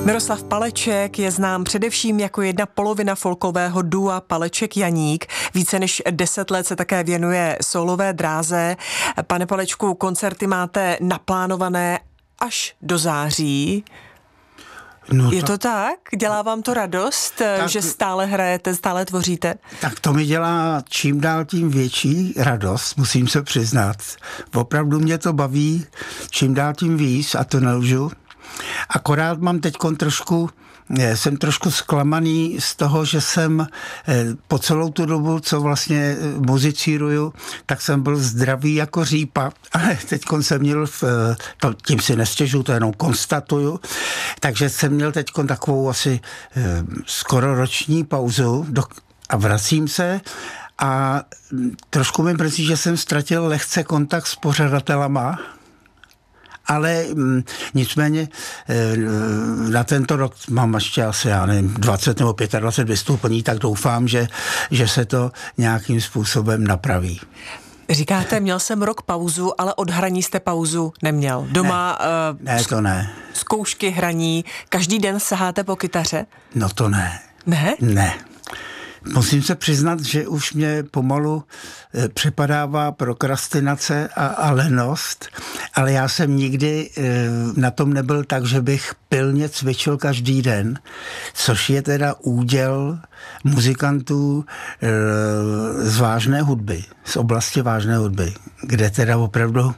Miroslav Paleček je znám především jako jedna polovina folkového dua Paleček Janík. Více než 10 let se také věnuje solové dráze. Pane Palečku, koncerty máte naplánované až do září. No, je to tak? Dělá vám to radost, že stále hrajete, stále tvoříte? Tak to mi dělá čím dál tím větší radost, musím se přiznat. Opravdu mě to baví čím dál tím víc, a to nelžu. Akorát mám teďkon jsem trošku zklamaný z toho, že jsem po celou tu dobu, co vlastně muzicíruju, tak jsem byl zdravý jako řípa, ale teďkon jsem měl, tím si nestěžuju, to jenom konstatuju, takže jsem měl teďkon takovou asi skoro roční pauzu a vracím se a trošku mi mrzí, že jsem ztratil lehce kontakt s pořadatelama, ale nicméně na tento rok mám ještě asi, já nevím, 20 nebo 25 vystoupení, tak doufám, že se to nějakým způsobem napraví. Říkáte, měl jsem rok pauzu, ale od hraní jste pauzu neměl. Doma ne, to ne. Zkoušky hraní, každý den saháte po kytaře? No to ne. Ne? Ne. Musím se přiznat, že už mě pomalu přepadává prokrastinace a lenost, ale já jsem nikdy na tom nebyl tak, že bych pilně cvičil každý den, což je teda úděl muzikantů z vážné hudby, z oblasti vážné hudby, kde teda opravdu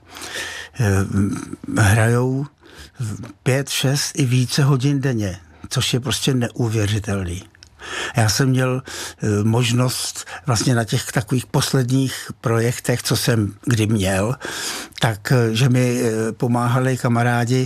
hrajou 5, 6 i více hodin denně, což je prostě neuvěřitelný. Já jsem měl možnost vlastně na těch takových posledních projektech, co jsem kdy měl, tak, že mi pomáhali kamarádi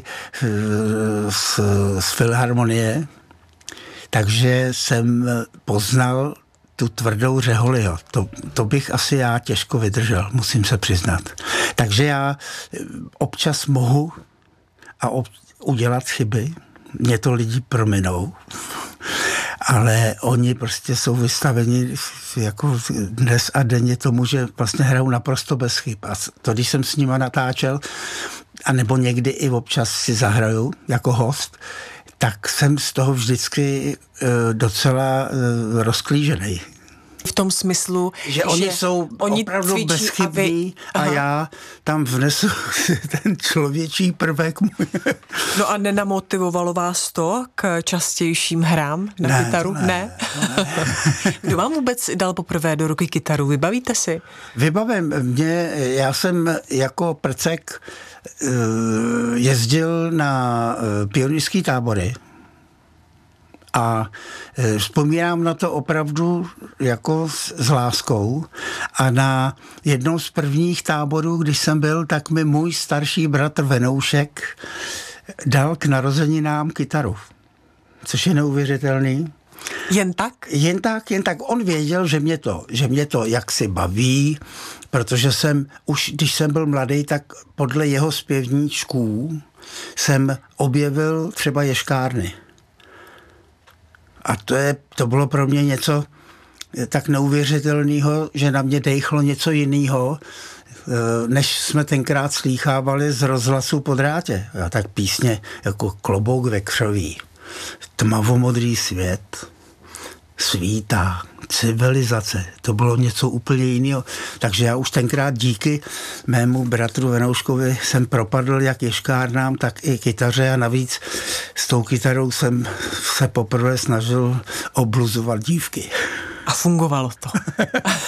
z Filharmonie, takže jsem poznal tu tvrdou řeholi. To bych asi já těžko vydržel, musím se přiznat. Takže já občas mohu udělat chyby, mě to lidi prominou, ale oni prostě jsou vystaveni jako dnes a denně tomu, že vlastně hrajou naprosto bez chyb. A to, když jsem s nima natáčel, anebo někdy i občas si zahraju jako host, tak jsem z toho vždycky docela rozklížený. V tom smyslu, že oni jsou opravdu bezchybní a já tam vnesu ten člověčí prvek můj. No a nenamotivovalo vás to k častějším hrám na kytaru? Ne. Kdo vám vůbec dal poprvé do ruky kytaru? Vybavíte si? Vybavím. Já jsem jako prcek jezdil na pionýrský tábory a vzpomínám na to opravdu jako s láskou a na jednou z prvních táborů, když jsem byl, tak mi můj starší bratr Venoušek dal k narozeninám kytaru, což je neuvěřitelný. Jen tak? Jen tak. On věděl, že mě to jaksi baví, protože jsem už, když jsem byl mladý, tak podle jeho zpěvníčků jsem objevil třeba ješkárny. A to bylo pro mě něco tak neuvěřitelného, že na mě dejchlo něco jiného, než jsme tenkrát slýchávali z rozhlasu po drátě. A tak písně jako Klobouk ve křoví, Tmavomodrý svět, Svítá, Civilizace. To bylo něco úplně jiného. Takže já už tenkrát díky mému bratru Venouškovi jsem propadl jak ješkárnám, tak i kytaře a navíc s tou kytarou jsem se poprvé snažil obluzovat dívky. A fungovalo to.